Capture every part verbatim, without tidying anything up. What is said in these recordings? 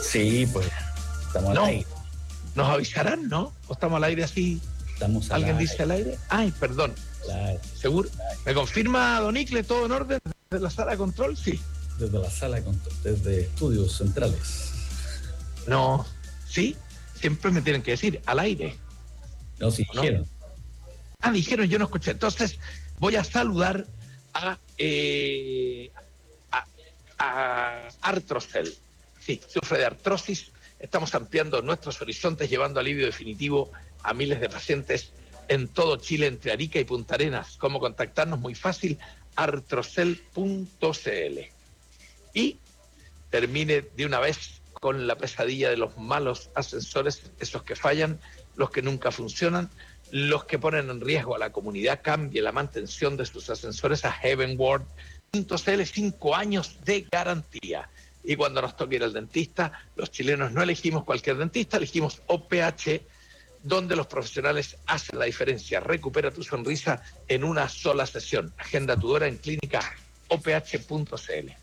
Sí, pues estamos no, al aire. Nos avisarán, ¿no? ¿O estamos al aire así? Estamos al ¿Alguien aire. dice al aire? Ay, perdón. Claro. ¿Seguro? ¿Me confirma, don Icle, todo en orden desde la sala de control? Sí. Desde la sala de control, desde estudios centrales. No, sí, siempre me tienen que decir al aire. No, si ¿No? dijeron. Ah, dijeron, yo no escuché. Entonces, voy a saludar a, eh, a, a Artrocel. Sí, sufre de artrosis. Estamos ampliando nuestros horizontes, llevando alivio definitivo a miles de pacientes en todo Chile, entre Arica y Punta Arenas. ¿Cómo contactarnos? Muy fácil, artrocel punto c l. Y termine de una vez con la pesadilla de los malos ascensores, esos que fallan, los que nunca funcionan, los que ponen en riesgo a la comunidad. Cambie la mantención de sus ascensores a heavenward punto c l, cinco años de garantía. Y cuando nos toque ir al dentista, los chilenos no elegimos cualquier dentista, elegimos O P H, donde los profesionales hacen la diferencia. Recupera tu sonrisa en una sola sesión. Agenda tu hora en clínica o p h punto c l.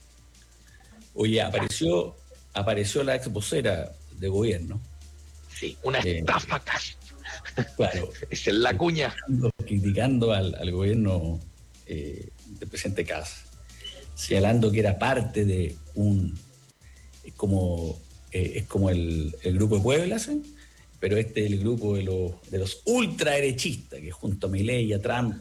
Oye, apareció, apareció la ex vocera de gobierno. Sí, una eh, estafa casi. Claro. Es en la cuña. Criticando, criticando al, al gobierno eh, del presidente Kast, señalando que era parte de un... como eh, es como el, el grupo de Puebla, ¿sí? Pero este es el grupo de los, de los ultraderechistas que junto a Milei y a Trump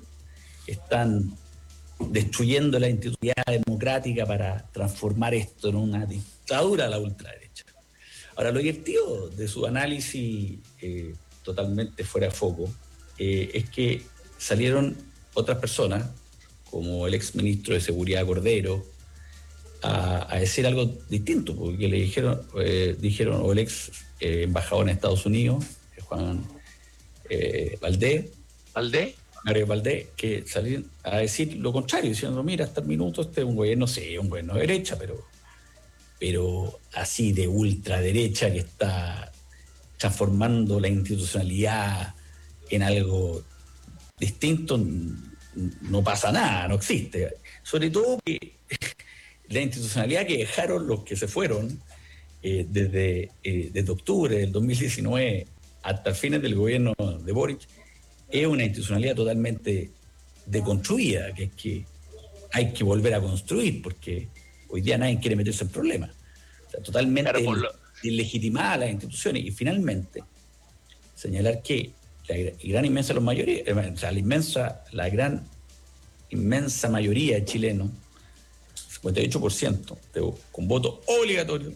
están destruyendo la institucionalidad democrática para transformar esto en una dictadura a la ultraderecha. Ahora, lo divertido de su análisis eh, totalmente fuera de foco eh, es que salieron otras personas, como el exministro de Seguridad Cordero, a, a decir algo distinto, porque le dijeron, eh, dijeron o el ex eh, embajador en Estados Unidos, Juan eh, Valdés, ¿Valdés? Mario Valdés, que salieron a decir lo contrario, diciendo, mira, hasta el minuto este es un gobierno, sí, un gobierno de derecha, pero, pero así de ultraderecha que está transformando la institucionalidad en algo distinto, no pasa nada, no existe. Sobre todo que la institucionalidad que dejaron los que se fueron eh, desde, eh, desde octubre del dos mil diecinueve hasta el fines del gobierno de Boric es una institucionalidad totalmente deconstruida, que es que hay que volver a construir, porque hoy día nadie quiere meterse en problemas. O sea, totalmente claro, lo... ilegitimadas las instituciones. Y finalmente, señalar que la gran inmensa, los mayoría, o sea, la inmensa, la gran inmensa mayoría de chilenos, cincuenta y ocho por ciento de, con voto obligatorio,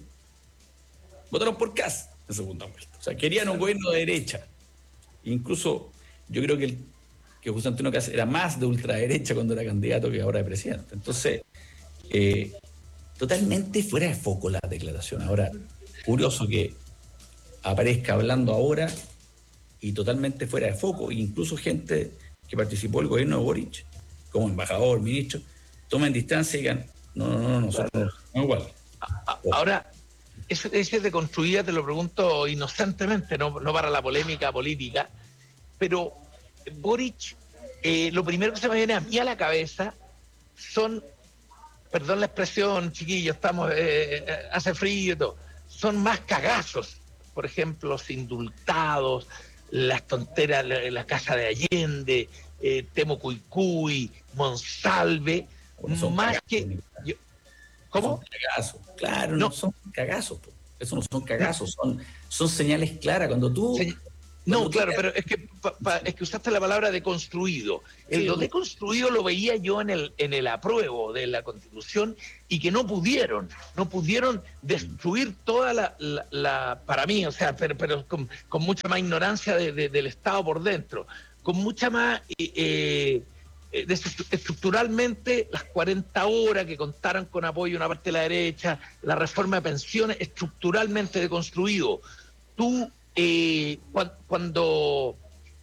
votaron por Kast en segunda vuelta. O sea, querían un gobierno de derecha. Incluso yo creo que, el, que José Antonio Kast era más de ultraderecha cuando era candidato que ahora de presidente. Entonces, eh, totalmente fuera de foco la declaración. Ahora, curioso que aparezca hablando ahora y totalmente fuera de foco. Incluso gente que participó del gobierno de Boric, como embajador, ministro, tomen distancia y digan, no, no, no, nosotros no igual. Ahora, eso que dices de construida, te lo pregunto inocentemente, no, no para la polémica política, pero Boric, eh, lo primero que se me viene a mí a la cabeza son, perdón la expresión, chiquillos, estamos, eh, hace frío y todo, son más cagazos. Por ejemplo, los indultados, las tonteras, la, la casa de Allende, eh, Temo Cuicuy, Monsalve, bueno, son más cagazos, que... Yo, ¿Cómo? Son cagazos, claro, no, no son cagazos, po. Eso no son cagazos, son, son señales claras. Cuando tú... Se... No, claro, pero es que pa, pa, es que usaste la palabra deconstruido. El sí, lo deconstruido lo veía yo en el en el apruebo de la Constitución y que no pudieron, no pudieron destruir toda la, la, la para mí, o sea, pero, pero con, con mucha más ignorancia de, de, del Estado por dentro, con mucha más eh, eh, estructuralmente las cuarenta horas que contaron con apoyo de una parte de la derecha, la reforma de pensiones, estructuralmente deconstruido. Tú Eh, cuando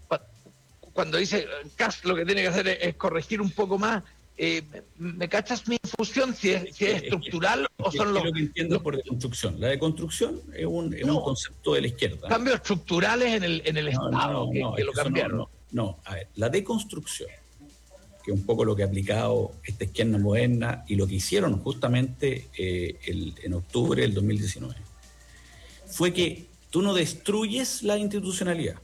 cuando dice Kast lo que tiene que hacer es, es corregir un poco más, eh, ¿me cachas mi infusión? Si es, si es estructural o son los... Lo que entiendo por deconstrucción. La deconstrucción es un, es no, un concepto de la izquierda. Cambios estructurales en el, en el no, Estado no, no, que, no, que lo cambiaron. No, no, no, a ver, la deconstrucción, que es un poco lo que ha aplicado esta izquierda moderna y lo que hicieron justamente eh, el, en octubre del dos mil diecinueve, fue que tú no destruyes la institucionalidad.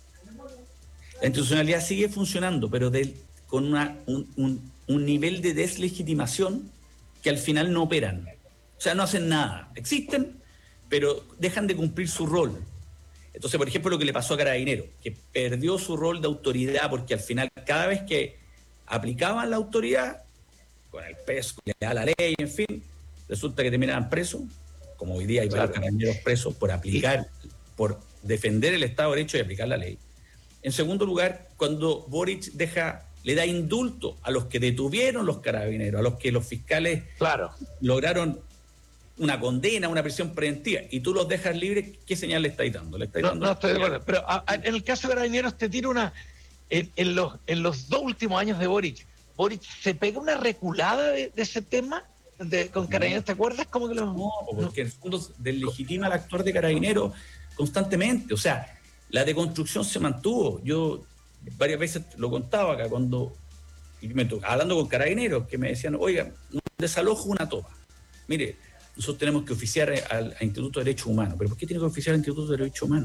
La institucionalidad sigue funcionando, pero de, con una, un, un, un nivel de deslegitimación que al final no operan. O sea, no hacen nada. Existen, pero dejan de cumplir su rol. Entonces, por ejemplo, lo que le pasó a Carabineros, que perdió su rol de autoridad porque al final, cada vez que aplicaban la autoridad, con el peso que le da la ley, en fin, resulta que terminaban presos, como hoy día hay varios claro. Carabineros presos por aplicar, por defender el Estado de Derecho y aplicar la ley. En segundo lugar, cuando Boric deja, le da indulto a los que detuvieron los carabineros, a los que los fiscales claro. lograron una condena, una prisión preventiva, y tú los dejas libres, ¿qué señal le estáis dando? ¿Le estáis no, dando no estoy de acuerdo, pero a, a, en el caso de Carabineros te tiro una... En, en, los, en los dos últimos años de Boric, Boric se pega una reculada de, de ese tema de, con Carabineros, ¿te acuerdas? ¿Cómo que lo... No, porque en el fondo deslegitima el actuar de Carabineros constantemente, o sea, la deconstrucción se mantuvo. Yo varias veces lo contaba acá, cuando me tocó, hablando con Carabineros, que me decían, oiga, un desalojo, una toma. Mire, nosotros tenemos que oficiar al, al Instituto de Derechos Humanos. ¿Pero por qué tiene que oficiar al Instituto de Derechos Humanos?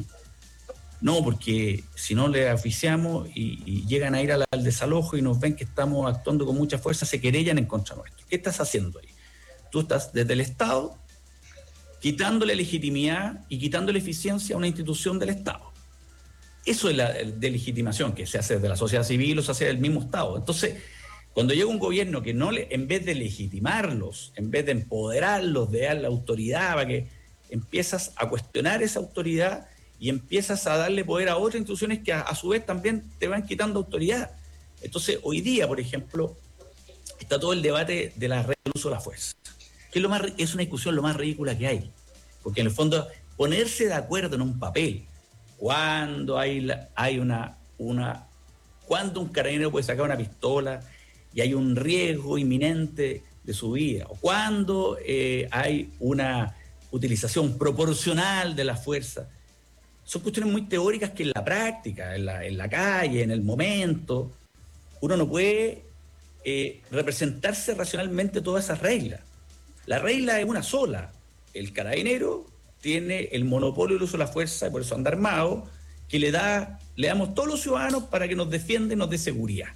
No, porque si no le oficiamos y, y llegan a ir al, al desalojo y nos ven que estamos actuando con mucha fuerza, se querellan en contra nuestro. ¿Qué estás haciendo ahí? Tú estás desde el Estado quitándole legitimidad y quitándole eficiencia a una institución del Estado. Eso es la delegitimación que se hace desde la sociedad civil o se hace del mismo Estado. Entonces, cuando llega un gobierno que no le, en vez de legitimarlos, en vez de empoderarlos, de dar la autoridad, para que empiezas a cuestionar esa autoridad y empiezas a darle poder a otras instituciones que a, a su vez también te van quitando autoridad. Entonces, hoy día, por ejemplo, está todo el debate de la red del uso de la fuerza, que es, lo más, es una discusión lo más ridícula que hay, porque en el fondo ponerse de acuerdo en un papel, cuando hay, la, hay una, una, cuando un carabinero puede sacar una pistola y hay un riesgo inminente de su vida, o cuando eh, hay una utilización proporcional de la fuerza. Son cuestiones muy teóricas que en la práctica, en la, en la calle, en el momento, uno no puede eh, representarse racionalmente todas esas reglas. La regla es una sola. El carabinero tiene el monopolio del uso de la fuerza, y por eso anda armado, que le da, le damos todos los ciudadanos para que nos defienda y nos dé seguridad.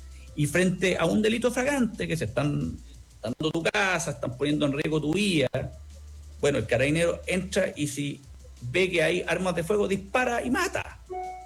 Y frente a un delito fragante, que se están dando tu casa, están poniendo en riesgo tu vida, bueno, el carabinero entra y si ve que hay armas de fuego, dispara y mata.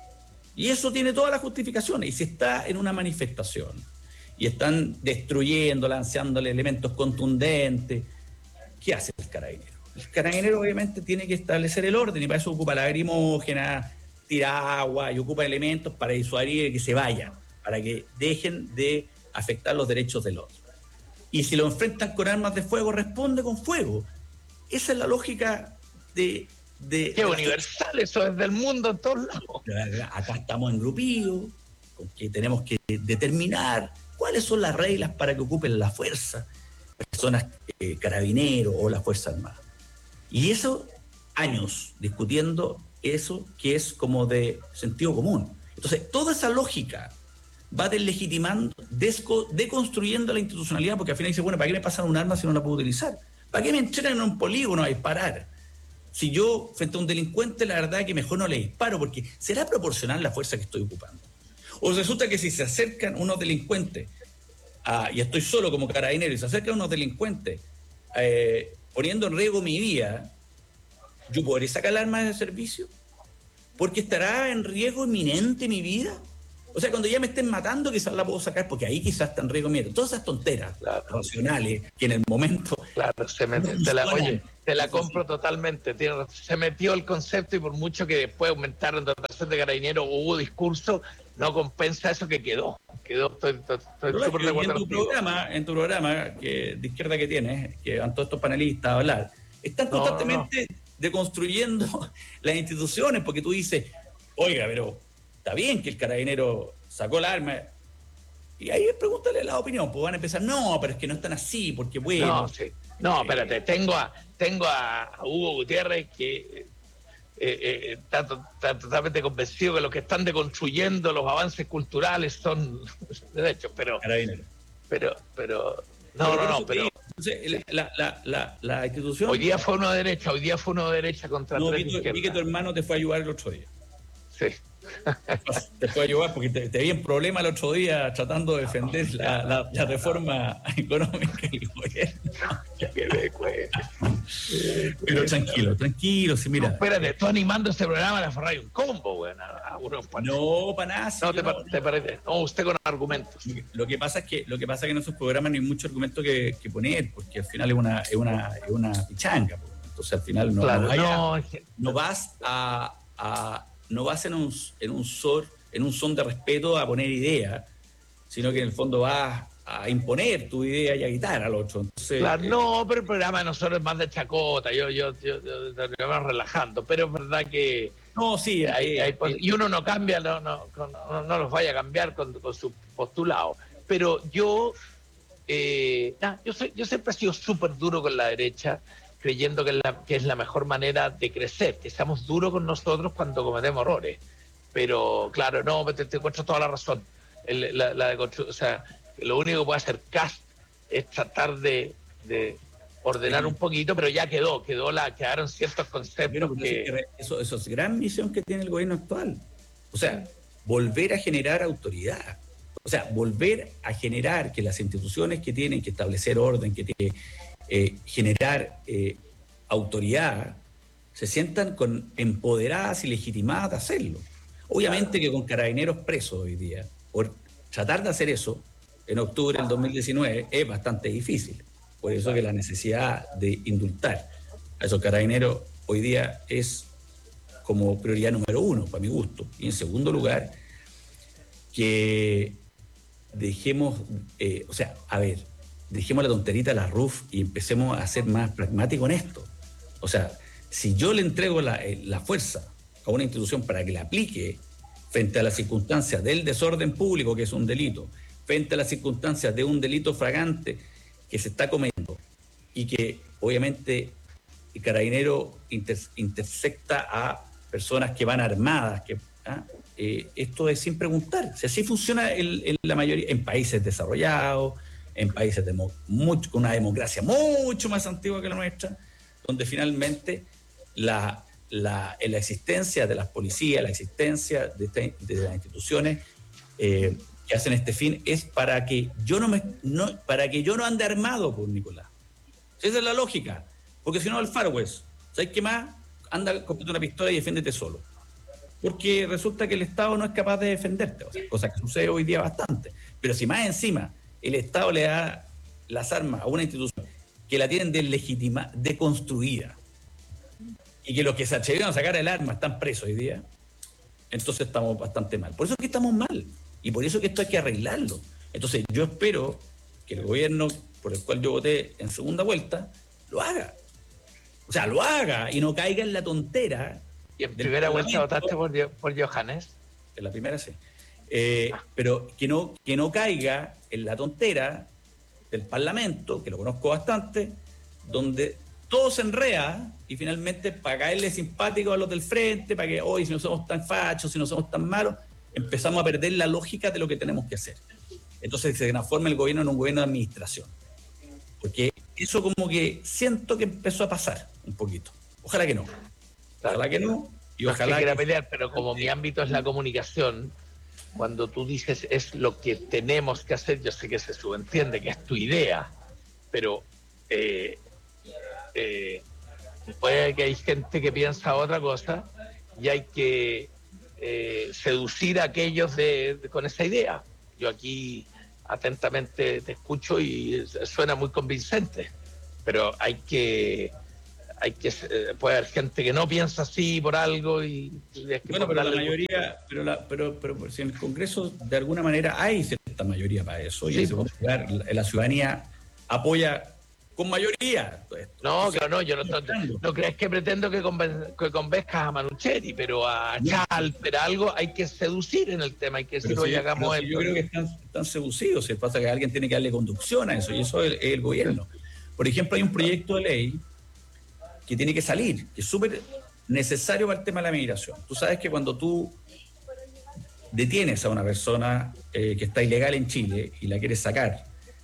Y eso tiene todas las justificaciones. Y si está en una manifestación y están destruyendo, lanzándole elementos contundentes, ¿qué hace el carabinero? El carabinero obviamente tiene que establecer el orden y para eso ocupa la lagrimógena, tira agua y ocupa elementos para disuadir que se vayan, para que dejen de afectar los derechos del otro. Y si lo enfrentan con armas de fuego, responde con fuego. Esa es la lógica de... de ¡Qué universal! Eso es del mundo en todos lados. Acá estamos engrupidos, con que tenemos que determinar cuáles son las reglas para que ocupen la fuerza personas eh, carabineros o la Fuerza Armada. Y eso, años discutiendo eso que es como de sentido común. Entonces, toda esa lógica va deslegitimando, desco, deconstruyendo la institucionalidad, porque al final dice, bueno, ¿para qué me pasan un arma si no la puedo utilizar? ¿Para qué me entrenan en un polígono a disparar? Si yo, frente a un delincuente, la verdad es que mejor no le disparo, porque será proporcional la fuerza que estoy ocupando. O resulta que si se acercan unos delincuentes, a, y estoy solo como carabinero, y se acercan unos delincuentes eh, poniendo en riesgo mi vida, ¿yo podré sacar el arma de servicio? ¿Porque estará en riesgo inminente mi vida? O sea, cuando ya me estén matando, quizás la puedo sacar, porque ahí quizás está en riesgo mi vida. Todas esas tonteras claro. racionales que en el momento... Claro, se mete, te la, oye, te la compro totalmente. Tiene, se metió el concepto y por mucho que después aumentaron dotación de carabineros, hubo discurso, no compensa eso que quedó. Quedó, estoy súper de acuerdo en tu programa, en tu programa que, de izquierda que tienes, que van todos estos panelistas a hablar, están constantemente no, no. deconstruyendo las instituciones, porque tú dices, oiga, pero está bien que el carabinero sacó el arma, y ahí pregúntale la opinión, pues van a empezar, no, pero es que no están así, porque bueno... No, sí. no espérate, tengo a, tengo a Hugo Gutiérrez que... Eh, eh, está, está totalmente convencido que los que están deconstruyendo los avances culturales son derechos, pero Carabinero. pero pero no, no, no, pero Entonces, la, la, la, la institución... Hoy día fue uno de derecha, hoy día fue uno de derecha contra no, tres vi, de izquierda. vi que tu hermano te fue a ayudar el otro día. Sí. Te fue a ayudar porque te, te vi en problema el otro día tratando de defender la, la, la reforma económica del gobierno. Pero tranquilo, tranquilo, sí, mira. No, espérate, tú animando este programa le aferráis un combo, güey. No, para nada. No, te, no, te no. parece. No, usted con argumentos. Lo que pasa es que, lo que pasa es que en esos programas no hay mucho argumento que, que poner, porque al final es una, es una, es una pichanga. Entonces al final no, claro, no, vaya, no, no vas a, a no vas en un, en un son, en un son de respeto a poner ideas, sino que en el fondo vas a imponer tu idea y a quitar al otro. Entonces, claro, eh, no, pero el programa de nosotros es más de chacota, yo, yo, yo, yo, yo, yo me relajando, pero es verdad que no, sí, hay, eh, hay, eh, y uno no cambia, no, no, no, no los vaya a cambiar con, con su postulado. Pero yo, eh, nah, yo, soy, yo siempre he sido súper duro con la derecha, creyendo que es, la, que es la mejor manera de crecer, que seamos duros con nosotros cuando cometemos errores. Pero claro, no, te, te encuentro toda la razón. El, la, la de o sea, lo único que puede hacer Kast es tratar de, de ordenar un poquito, pero ya quedó, quedó la, quedaron ciertos conceptos que... que... Eso, eso es gran misión que tiene el gobierno actual. O sea, volver a generar autoridad. O sea, volver a generar que las instituciones que tienen que establecer orden, que tienen que eh, generar eh, autoridad, se sientan con, empoderadas y legitimadas de hacerlo. Obviamente que con carabineros presos hoy día, por tratar de hacer eso en octubre del dos mil diecinueve es bastante difícil. Por eso que la necesidad de indultar a esos carabineros hoy día es como prioridad número uno, para mi gusto. Y en segundo lugar, que dejemos, eh, o sea, a ver, dejemos la tonterita a la R U F y empecemos a ser más pragmáticos en esto. O sea, si yo le entrego la, la fuerza a una institución para que la aplique frente a las circunstancias del desorden público, que es un delito, frente a las circunstancias de un delito fragante que se está cometiendo y que obviamente el carabinero inter, intersecta a personas que van armadas, que, ¿ah? eh, esto es sin preguntar. Si así funciona en, en la mayoría, en países desarrollados, en países de mucho, con una democracia mucho más antigua que la nuestra, donde finalmente la, la, la existencia de las policías, la existencia de, este, de las instituciones eh, que hacen este fin es para que yo no me no, para que yo no ande armado por Nicolás. Esa es la lógica, porque si no el Far West, ¿sabes qué más? Anda, cómprate una pistola y defiéndete solo. Porque resulta que el Estado no es capaz de defenderte, o sea, cosa que sucede hoy día bastante. Pero si más encima el Estado le da las armas a una institución que la tienen deslegitimada, deconstruida, y que los que se atrevieron a sacar el arma están presos hoy día, entonces estamos bastante mal. Por eso es que estamos mal, y por eso es que esto hay que arreglarlo. Entonces yo espero que el gobierno por el cual yo voté en segunda vuelta, lo haga. O sea, lo haga y no caiga en la tontera. ¿Y en primera vuelta votaste por, por Johannes? En la primera sí. Eh, ah. Pero que no, que no caiga en la tontera del Parlamento, que lo conozco bastante, donde todo se enrea y finalmente para caerle simpático a los del frente, para que hoy si no somos tan fachos, si no somos tan malos, empezamos a perder la lógica de lo que tenemos que hacer. Entonces se transforma el gobierno en un gobierno de administración. Porque eso como que siento que empezó a pasar un poquito. Ojalá que no. Ojalá que no. Y no ojalá es que quiera que... pelear, pero como mi ámbito es la comunicación, cuando tú dices es lo que tenemos que hacer, yo sé que se subentiende que es tu idea, pero eh, eh, puede que hay gente que piensa otra cosa y hay que eh, seducir a aquellos de, de, con esa idea. Yo aquí atentamente te escucho y suena muy convincente, pero hay que hay que puede haber gente que no piensa así por algo y, y es que bueno, pero la mayoría, el... pero, la, pero pero si en el Congreso de alguna manera hay cierta mayoría para eso, y sí, en segundo lugar la, la ciudadanía apoya con mayoría todo esto. No, o sea, claro, no, yo no, no, no crees que pretendo que, conven, que convenzcas a Manuchetti, pero a Chal, pero algo hay que seducir en el tema, hay que decir, oye, hagamos esto. Yo creo que están, están seducidos, se pasa que alguien tiene que darle conducción a eso, y eso es el, es el gobierno. Por ejemplo, hay un proyecto de ley que tiene que salir, que es súper necesario para el tema de la migración. Tú sabes que cuando tú detienes a una persona eh, que está ilegal en Chile y la quieres sacar,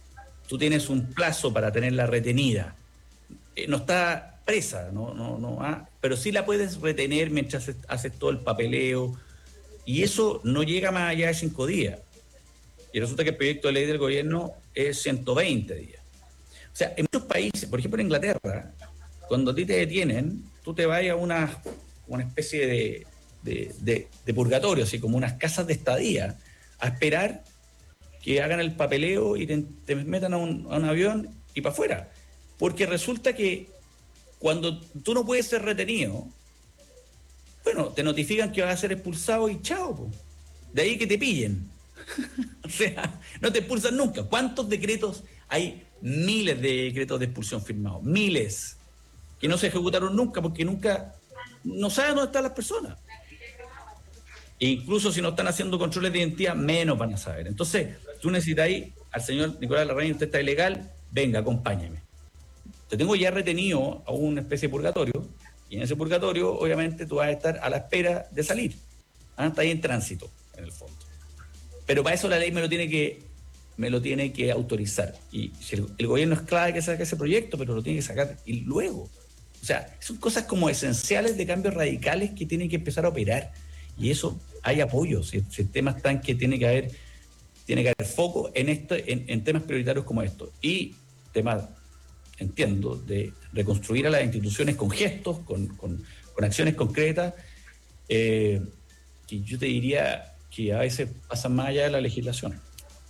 tú tienes un plazo para tenerla retenida. Eh, no está presa, no, no, no, ah, pero sí la puedes retener mientras haces todo el papeleo, y eso no llega más allá de cinco días. Y resulta que el proyecto de ley del gobierno es ciento veinte días. O sea, en muchos países, por ejemplo en Inglaterra, cuando a ti te detienen, tú te vas a una, una especie de, de, de, de purgatorio, así como unas casas de estadía, a esperar que hagan el papeleo y te, te metan a un, a un avión y para afuera. Porque resulta que cuando tú no puedes ser retenido, bueno, te notifican que vas a ser expulsado y chao, po. De ahí que te pillen. O sea, no te expulsan nunca. ¿Cuántos decretos? Hay miles de decretos de expulsión firmados, miles, que no se ejecutaron nunca porque nunca, no saben dónde están las personas. E incluso si no están haciendo controles de identidad, menos van a saber. Entonces, tú necesitas ir al señor Nicolás Larraín, usted está ilegal, venga, acompáñeme. Te tengo ya retenido a una especie de purgatorio, y en ese purgatorio, obviamente, tú vas a estar a la espera de salir. ¿Ah? Está ahí en tránsito, en el fondo. Pero para eso la ley me lo tiene que, me lo tiene que autorizar. Y si el, el gobierno es clave que saque ese proyecto, pero lo tiene que sacar y luego. O sea, son cosas como esenciales de cambios radicales que tienen que empezar a operar. Y eso hay apoyo. Si, si el tema está en que tiene que haber, tiene que haber foco en, esto, en, en temas prioritarios como estos. Y temas, entiendo, de reconstruir a las instituciones con gestos, con, con, con acciones concretas, eh, que yo te diría que a veces pasan más allá de la legislación.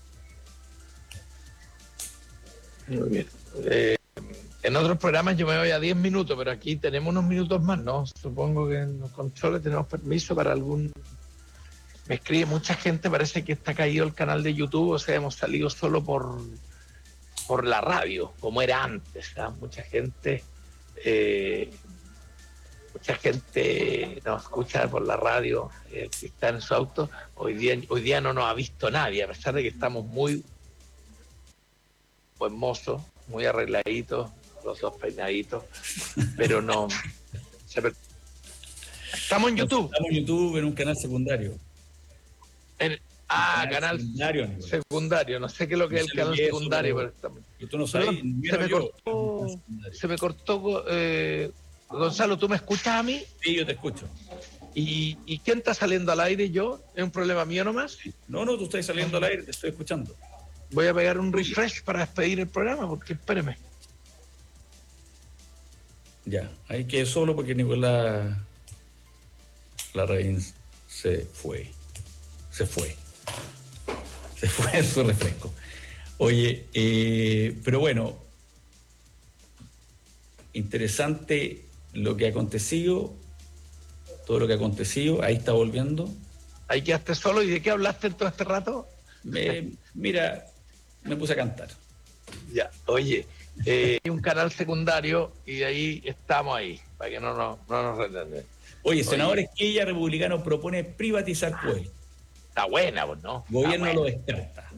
Muy bien. Eh, en otros programas yo me voy a diez minutos, pero aquí tenemos unos minutos más, ¿no? Supongo que en los controles tenemos permiso para algún... Me escribe mucha gente, parece que está caído el canal de YouTube, o sea, hemos salido solo por, por la radio, como era antes, ¿sabes? Mucha gente... Eh, mucha gente nos escucha por la radio, eh, que está en su auto. Hoy día, hoy día no nos ha visto nadie, a pesar de que estamos muy buen mozo, muy arregladitos, los dos peinaditos, pero no. Se... Estamos en YouTube. Estamos en YouTube en un canal secundario. En... Ah, canal canal secundario, secundario, no sé qué es lo que no es el canal secundario, pero estamos... Tú no sabes, se, me cortó, se me cortó, eh... Gonzalo, ¿tú me escuchas a mí? Sí, yo te escucho. ¿Y, ¿Y quién está saliendo al aire? ¿Yo? ¿Es un problema mío nomás? No, no, tú estás saliendo al aire, te estoy escuchando. Voy a pegar un refresh para despedir el programa, porque espéreme. Ya, ahí quedé solo porque Nicolás Larraín se fue. Se fue. Se fue su refresco. Oye, eh, pero bueno, interesante lo que ha acontecido, todo lo que ha acontecido, ahí está volviendo. Ahí quedaste solo, ¿y de qué hablaste todo este rato? Eh, mira, me puse a cantar. Ya, oye, eh, hay un canal secundario y de ahí estamos ahí, para que no, no, no nos retengan. Oye, senador Esquella, republicano, propone privatizar Codelco. Está buena, pues, ¿no? Gobierno buena. Lo descarta.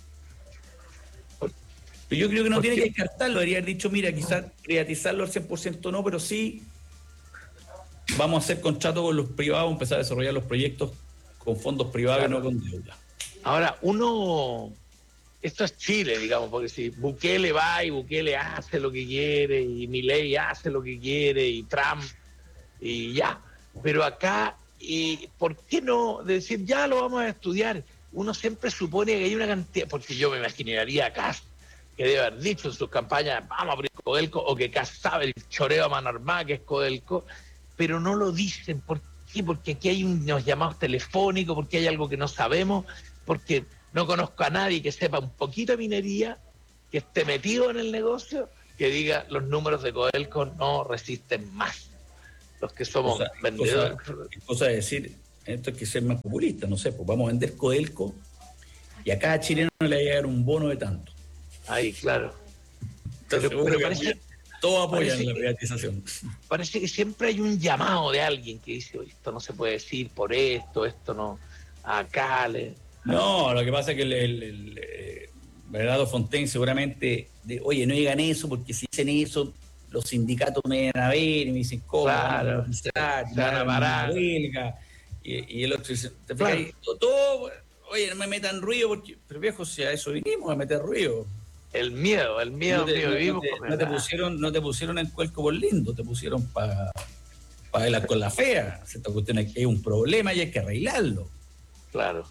Pero yo creo que no tiene que descartarlo, debería haber dicho, mira, quizás privatizarlo al cien por ciento no, pero sí vamos a hacer contrato con los privados, empezar a desarrollar los proyectos con fondos privados claro. Y no con deuda. Ahora, uno, esto es Chile, digamos, porque si Bukele va y Bukele hace lo que quiere, y Milei hace lo que quiere, y Trump, y ya. Pero acá, y ¿por qué no decir, ya lo vamos a estudiar? Uno siempre supone que hay una cantidad, porque yo me imaginaría acá, que debe haber dicho en sus campañas, vamos a abrir Codelco, o que Kass sabe el choreo a mano armada que es Codelco, pero no lo dicen. ¿Por qué? Porque aquí hay unos llamados telefónicos, porque hay algo que no sabemos, porque no conozco a nadie que sepa un poquito de minería, que esté metido en el negocio, que diga los números de Codelco no resisten más. Los que somos cosa, vendedores. Cosa, cosa de decir, esto hay que ser más populista, no sé, pues vamos a vender Codelco y a cada chileno le va a llegar un bono de tanto. Ahí, claro. Pero, pero, pero parece, todos apoyan la privatización. Parece que siempre hay un llamado de alguien que dice, esto no se puede decir por esto, esto no, acá le... No, lo que pasa es que el, el, el, el Bernardo Fontaine seguramente, de, oye, no digan eso, porque si dicen eso, los sindicatos me van a ver y me dicen, ¿cómo? Claro, van a parar, huelga. Y, y el otro dice, ¿te claro. todo, todo, oye, no me metan ruido, porque, pero viejo, si a eso vinimos, a meter ruido. El miedo, el miedo No te, mío, no, vivimos te, con no te el- pusieron, no te pusieron en cuelco por lindo, te pusieron para pa bailar con la fea. Esta cuestión es que es un problema y hay que arreglarlo. Claro.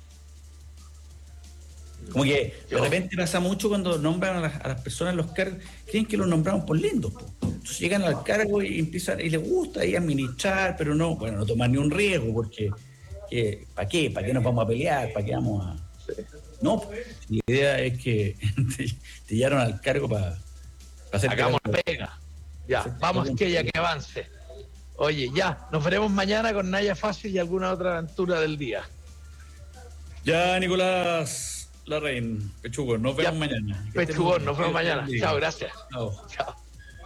Como que Yo- de repente pasa mucho cuando nombran a las, a las personas en los cargos, creen que los nombramos por lindos. Po. Entonces llegan al cargo y empiezan, y les gusta ahí administrar, pero no, bueno, no tomar ni un riesgo, porque ¿para qué? ¿Para qué nos vamos a pelear? ¿Para qué vamos a...? No, la idea es que te, te llevaron al cargo para hacer... Hagamos la pega. Ya, Sí, vamos sí. que ya que avance. Oye, ya, nos veremos mañana con Naya Fácil y alguna otra aventura del día. Ya, Nicolás Larraín, Pechugo, nos vemos Ya, mañana. Que estén muy Pechugón, bien. nos vemos Que estén mañana. bien. Chao, gracias. Chao. Chao.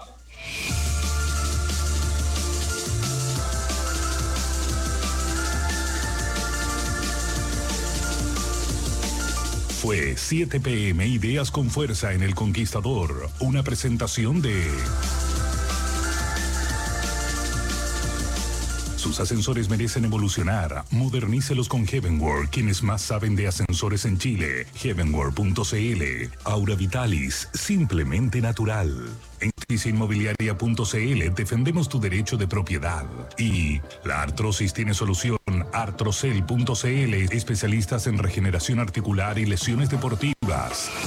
Fue siete pe eme Ideas con Fuerza en El Conquistador, una presentación de... Sus ascensores merecen evolucionar. Modernícelos con Heavenworld, quienes más saben de ascensores en Chile. heavenworld punto cl. Aura Vitalis, simplemente natural. En inmobiliaria punto cl defendemos tu derecho de propiedad. Y la artrosis tiene solución. artrocel punto cl, especialistas en regeneración articular y lesiones deportivas.